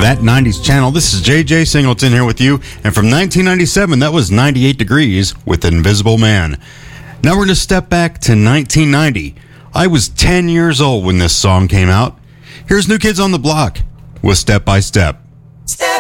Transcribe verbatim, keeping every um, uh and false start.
That nineties channel. This is J J Singleton here with you. And from nineteen ninety-seven, that was ninety-eight Degrees with Invisible Man. Now we're going to step back to nineteen ninety. I was ten years old when this song came out. Here's New Kids on the Block with Step by Step.